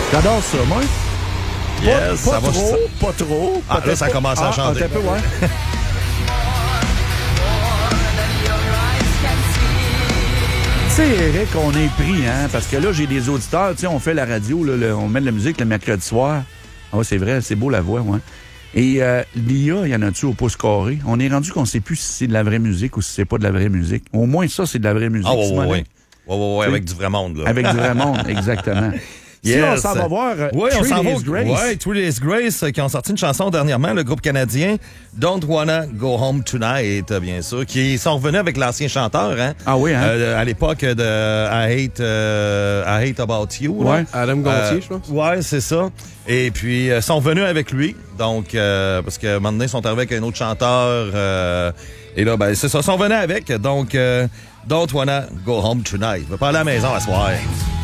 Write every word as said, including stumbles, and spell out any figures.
J'adore ça, moi. Yes, pas, ça pas va, trop, ça... pas trop. Ah, là, ça a commencé à ah, chanter. Ah, un peu, ouais. Tu sais, Eric, on est pris, hein, parce que là, j'ai des auditeurs, tu sais, on fait la radio, là, le, on met de la musique le mercredi soir. Ah ouais, c'est vrai, c'est beau la voix, ouais. Et euh, l'I A, il y en a-tu au pouce carré? On est rendu qu'on sait plus si c'est de la vraie musique ou si c'est pas de la vraie musique. Au moins, ça, c'est de la vraie musique. Ah, ouais, Simonet. ouais, ouais, ouais, ouais, avec du vrai monde, là. Avec du vrai monde, exactement. Si Yes. on s'en va voir euh, oui, on Three s'en va. Days Grace. Oui, Three Days Grace, euh, qui ont sorti une chanson dernièrement, le groupe canadien Don't Wanna Go Home Tonight, euh, bien sûr, qui sont revenus avec l'ancien chanteur, hein? Ah oui, hein? Euh, à l'époque de I Hate, euh, I Hate About You. Là. Ouais. Adam Gontier, Euh, je pense. Ouais, c'est ça. Et puis, euh, sont venus avec lui. Donc, euh, parce que maintenant, ils sont arrivés avec un autre chanteur. Euh, et là, ben, c'est ça, ils sont venus avec. Donc, euh, Don't Wanna Go Home Tonight. Je vais pas aller à la maison à soir.